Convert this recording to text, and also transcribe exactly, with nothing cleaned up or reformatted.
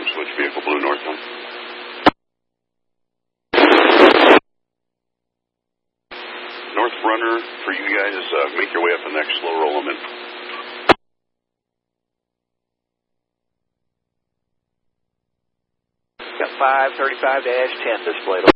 from switch vehicle blue northbound. North runner for you guys, uh, make your way up the next slow roll them in. Got five thirty-five dash ten displayed.